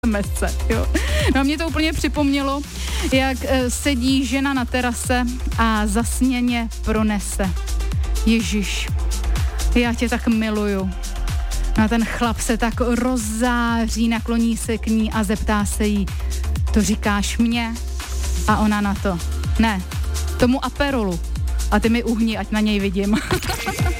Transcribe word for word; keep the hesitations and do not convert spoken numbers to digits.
mese, jo. No a mě to úplně připomnělo, jak sedí žena na terase a zasněně pronese: Ježiš, já tě tak miluju. No a ten chlap se tak rozzáří, nakloní se k ní a zeptá se jí: to říkáš mně? A ona na to: ne, tomu Aperolu. A ty mi uhni, ať na něj vidím.